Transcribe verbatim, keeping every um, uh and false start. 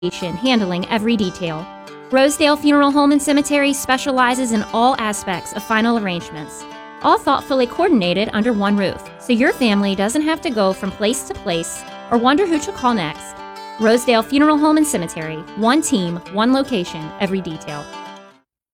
handling every detail. Rosedale Funeral Home and Cemetery specializes in all aspects of final arrangements, all thoughtfully coordinated under one roof, so your family doesn't have to go from place to place or wonder who to call next. Rosedale Funeral Home and Cemetery, one team, one location, every detail.